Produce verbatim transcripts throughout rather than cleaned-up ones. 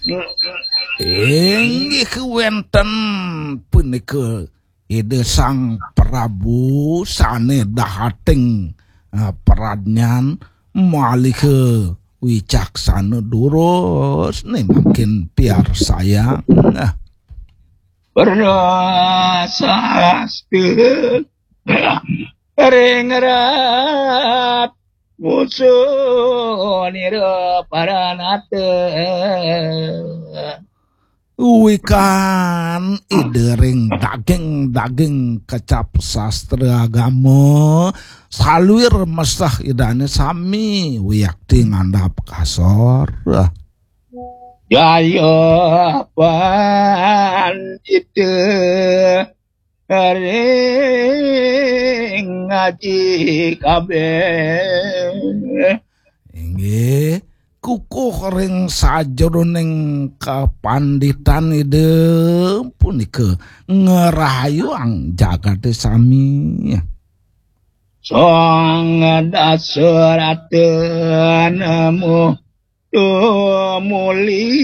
Inggih wenten punika ide Sang Prabu sane dahating uh, peradnyan malih wicaksana durus nih makin piar sayang nah. Berasasti ringrat musuh nira paranate wikan idering daging-daging kecap sastra agama saluir mesah idane sami wiyakti ngandhap kasor jaya pan itu ring ngaji kabeh inggih kukuh ring sajroning kapanditan ide punika ngerahayu ang jagate sami sang dasaraten nemu tumuli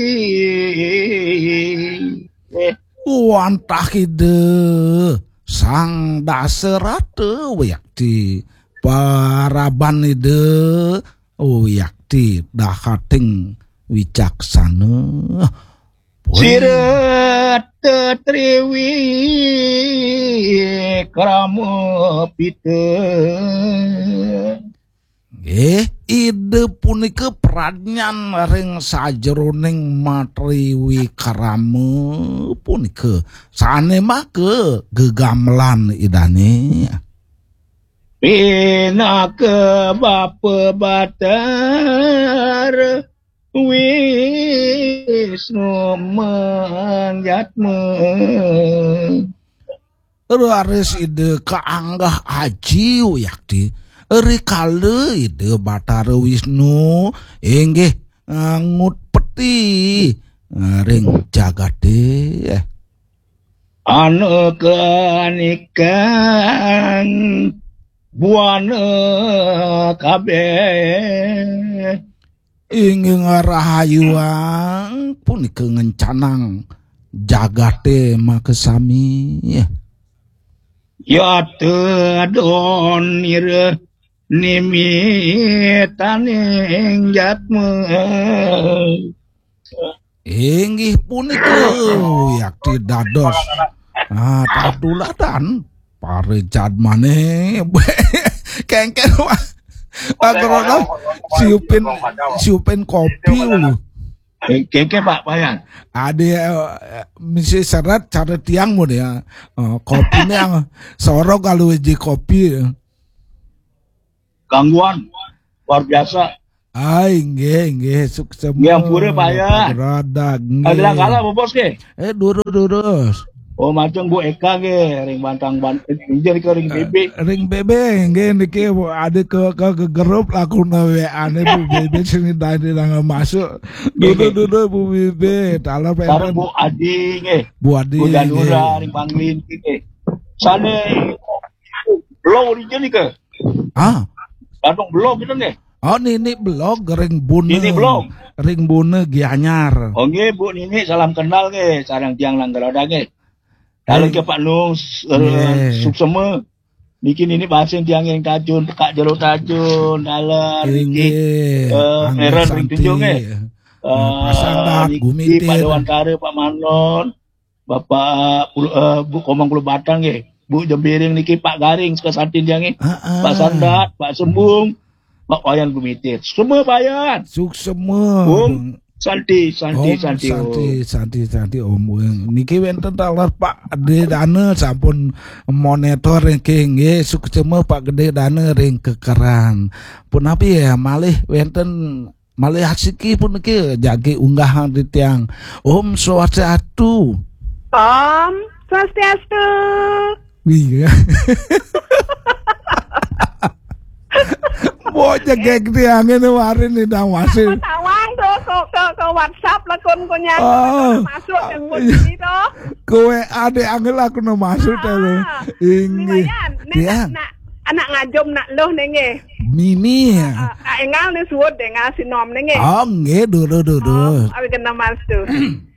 wantah ide sang daserate wiyakti paraban ide wiyakti dahating wicaksana siret triwi krama pite nggih ide punika pradnyan ring sajroning matriwi krama punika sanemake gegamelan idane Pina ke bapa batar Wisnu manjatmu raris ide kaanggah aji yakti rikale ide Bathara Wisnu inggih ngut peti ring jagate anu kanikan buana kabeh ingin rahayuang punika ngencanang jagate makesami ya tedon nire nimitaning jatmu inggih punika yakti dados ah tatuladan parejad maneh kengken agrono siupin siupin kopi lu kengke Pak Bayan ade misi seret cara tiang mo dia kopi yang soro kalau uji kopi gangguan luar biasa ay nggih nggih sukses yang pura Bayan rada ada kalah bos ke eh durus-durus oh macam Bu Eka ge ring bantang bantang injer ke ring B B ring B B nggih niki ada ke ke, ke grup lakuna W A ne Bu B B sini dari nang masuk dudu-dudu Bu B B tala sareng Bu Adi nggih Bu Adi Bu Danura ring Panglin nggih sane blow region ke ah Bandung blow gitu nggih oh nini blog ring bune nini blog ring bune Gianyar oh nggih Bu Nini salam kenal nggih sareng tiang Langgaroda nggih kalau ke Pak Nung uh, suksema niki ini bahasa tiang yang tajun Kak Jero tajun dalan niki uh, Eren ring tunjung eh uh, niki Pak Dewan Kare Pak Manon Bapak uh, Bu Komang Pulau Batang eh Bu Jembiring niki Pak Garing kesantin tiang eh Pak Sandat Pak Sembung Pak Wayan Gumitir semua bayan suksema um, Santi, Santi, om, Santi, Santi, Santi, Santi, Om. Niki wenten talar Pak Gede Dana sampun monitor ring nggih suksema Pak Gede Dana ring kekeran. Pun api ya malih wenten malih hasiki pun niki jagi unggahan di tiang. Om Swastiastu. Om Swastiastu. Iya. Bocah gek tiang ini warin nih dah masih. Ke, ke, ke WhatsApp lah kon konya oh. masuk yang begini toh. Kowe ade angel aku no masuk teh. Ini ya, anak ngajom nak loh nenge. Mimi. Ah, engal ni suwot dengar sinom ni nge. Oh, nggih, duh duh duh duh. Abi kena mas tu.